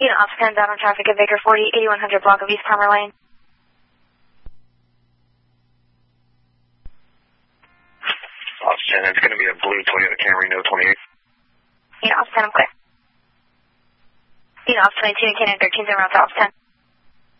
Officer 10 down on traffic at Baker 40, 8100 block of East Palmer Lane. Officer 10, it's going to be a blue Toyota Camry, no 28. Officer 10, I'm clear. Officer 22 and Cannon 13 0 to Officer 10.